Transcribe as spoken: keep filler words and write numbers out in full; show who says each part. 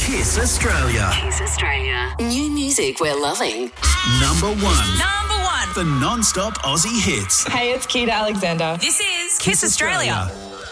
Speaker 1: Kiss Australia.
Speaker 2: Kiss Australia. New music we're loving.
Speaker 1: Number one.
Speaker 3: Number one.
Speaker 1: For non-stop Aussie hits.
Speaker 4: Hey, it's Keita Alexander.
Speaker 3: This is
Speaker 1: Kiss
Speaker 3: Kiss Australia.
Speaker 1: Australia.